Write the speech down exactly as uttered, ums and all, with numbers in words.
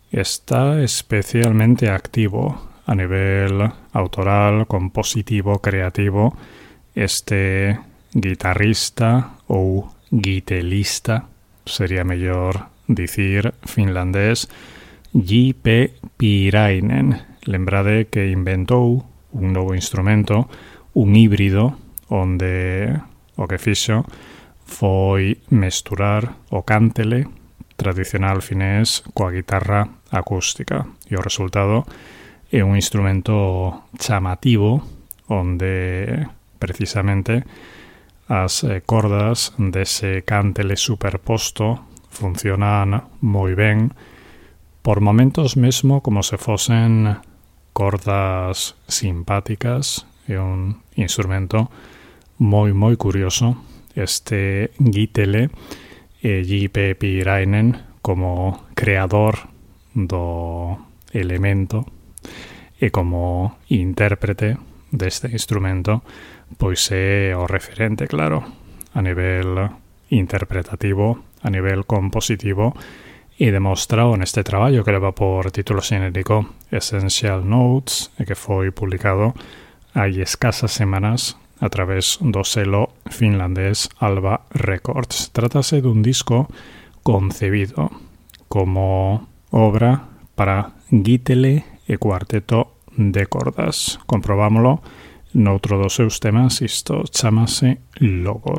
está especialmente activo a nivel autoral, compositivo, creativo, este guitarrista ou guitelista, sería mellor dicir finlandés, J P Piirainen. Lembrade que inventou un novo instrumento, un híbrido, onde o que fixo foi mesturar o cántele tradicional finés coa guitarra acústica. E o resultado é un instrumento chamativo onde precisamente as cordas dese cántele superposto funcionan moi ben, por momentos mesmo como se fosen cordas simpáticas. É un instrumento moi moi curioso este guitele, e J P Piirainen como creador do elemento e como intérprete deste instrumento, pois é o referente, claro, a nivel interpretativo, a nivel compositivo, e demostrado neste traballo que leva por título xenérico Essential Notes e que foi publicado hai escasas semanas a través do selo finlandés Alba Records. Trátase dun disco concebido como obra para guitele e cuarteto de cordas. Comprobámolo noutro dos seus temas, isto chamase Logos.